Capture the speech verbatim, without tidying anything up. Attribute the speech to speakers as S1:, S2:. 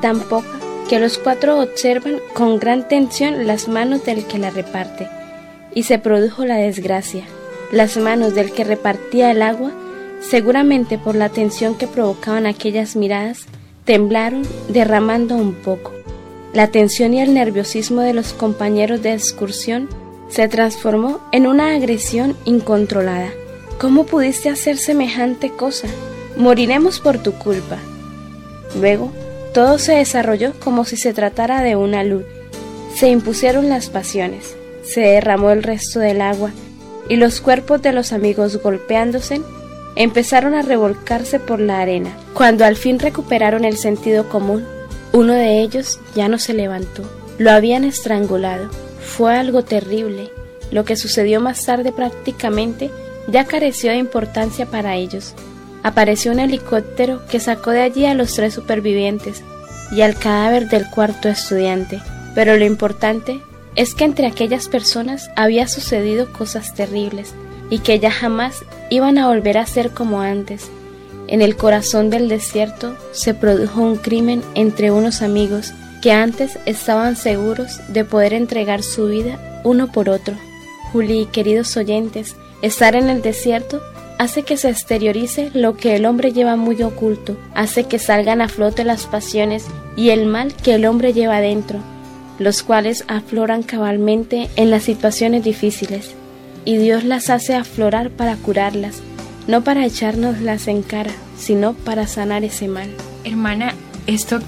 S1: tan poca que los cuatro observan con gran tensión las manos del que la reparte. Y se produjo la desgracia. Las manos del que repartía el agua, seguramente por la tensión que provocaban aquellas miradas, temblaron, derramando un poco. La tensión y el nerviosismo de los compañeros de excursión se transformó en una agresión incontrolada. ¿Cómo pudiste hacer semejante cosa? Moriremos por tu culpa. Luego, todo se desarrolló como si se tratara de una luz. Se impusieron las pasiones, se derramó el resto del agua, y los cuerpos de los amigos golpeándose empezaron a revolcarse por la arena. Cuando al fin recuperaron el sentido común, uno de ellos ya no se levantó. Lo habían estrangulado. Fue algo terrible. Lo que sucedió más tarde prácticamente ya careció de importancia para ellos. Apareció un helicóptero que sacó de allí a los tres supervivientes y al cadáver del cuarto estudiante. Pero lo importante es que entre aquellas personas había sucedido cosas terribles y que ya jamás iban a volver a ser como antes. En el corazón del desierto se produjo un crimen entre unos amigos que antes estaban seguros de poder entregar su vida uno por otro. Juli, queridos oyentes, estar en el desierto hace que se exteriorice lo que el hombre lleva muy oculto, hace que salgan a flote las pasiones y el mal que el hombre lleva dentro, los cuales afloran cabalmente en las situaciones difíciles, y Dios las hace aflorar para curarlas, no para echárnoslas en cara, sino para sanar ese mal.
S2: Hermana, esto